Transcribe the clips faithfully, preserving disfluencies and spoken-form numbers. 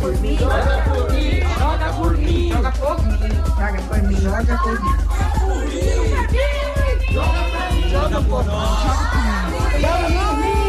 por mim, joga por mim, joga por mim, joga por mim, joga por mim, joga por mim. Joga por mim, joga por nós, joga por mim.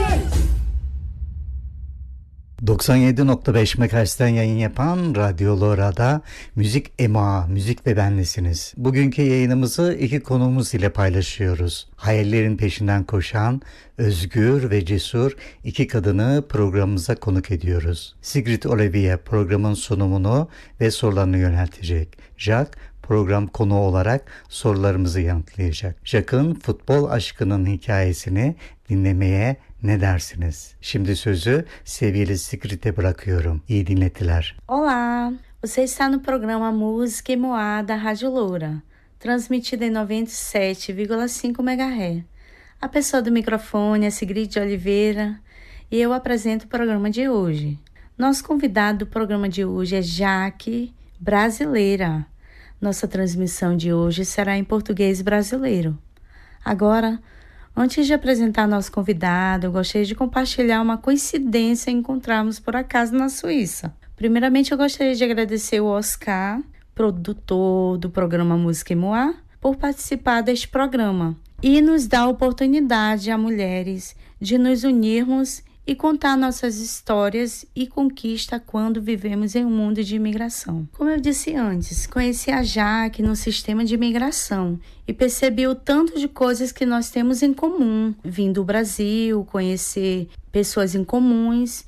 doksan yedi nokta beş megahertz'ten yayın yapan Radyo Lora'da Müzik Ema, Müzik ve Benlisiniz. Bugünkü yayınımızı iki konuğumuz ile paylaşıyoruz. Hayallerin peşinden koşan, özgür ve cesur iki kadını programımıza konuk ediyoruz. Sigrid Olivier programın sunumunu ve sorularını yöneltecek. Jack program konuğu olarak sorularımızı yanıtlayacak. Jack'ın futbol aşkının hikayesini dinlemeye ne dersiniz? Şimdi sözü sevgili Sigrid'e bırakıyorum. İyi dinletiler. Olá, você está no programa Música Emoá da Rádio Loura, transmitida em noventa e sete vírgula cinco megahertz. A pessoa do microfone é Sigrid Oliveira e eu apresento o programa de hoje. Nosso convidado do programa de hoje é Jaque Brasileira. Nossa transmissão de hoje será em português brasileiro. Agora, antes de apresentar nosso convidado, eu gostaria de compartilhar uma coincidência em encontrarmos por acaso na Suíça. Primeiramente, eu gostaria de agradecer o Oscar, produtor do programa Música Emoá, por participar deste programa e nos dar a oportunidade a mulheres de nos unirmos e contar nossas histórias e conquista quando vivemos em um mundo de imigração. Como eu disse antes, conheci a Jaque no sistema de imigração e percebi o tanto de coisas que nós temos em comum. Vim do Brasil, conhecer pessoas em comuns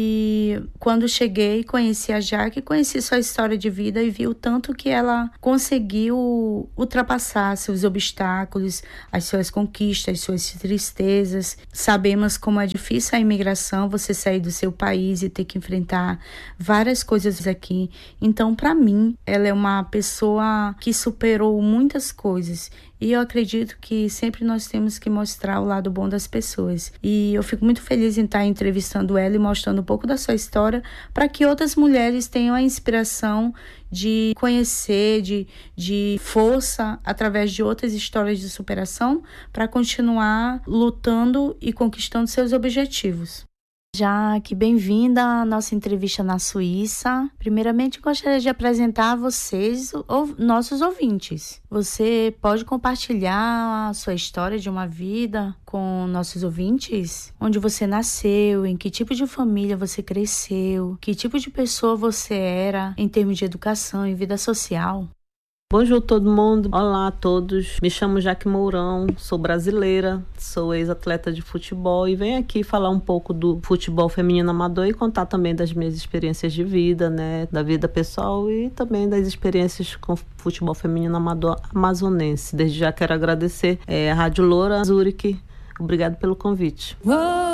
e quando cheguei conheci a Jaque, conheci sua história de vida e vi o tanto que ela conseguiu ultrapassar seus obstáculos, as suas conquistas, as suas tristezas. Sabemos como é difícil a imigração, você sair do seu país e ter que enfrentar várias coisas aqui. Então, para mim, ela é uma pessoa que superou muitas coisas. E eu acredito que sempre nós temos que mostrar o lado bom das pessoas. E eu fico muito feliz em estar entrevistando ela e mostrando um pouco da sua história para que outras mulheres tenham a inspiração de conhecer, de, de força através de outras histórias de superação para continuar lutando e conquistando seus objetivos. Jaque, bem-vinda à nossa entrevista na Suíça. Primeiramente, gostaria de apresentar a vocês, ou, nossos ouvintes. Você pode compartilhar a sua história de uma vida com nossos ouvintes? Onde você nasceu, em que tipo de família você cresceu, que tipo de pessoa você era em termos de educação e vida social? Bonjour todo mundo, olá a todos, me chamo Jaque Mourão, sou brasileira, sou ex-atleta de futebol e venho aqui falar um pouco do futebol feminino amador e contar também das minhas experiências de vida, né, da vida pessoal e também das experiências com futebol feminino amador amazonense. Desde já quero agradecer é, a Rádio Loura Zurique, obrigado pelo convite.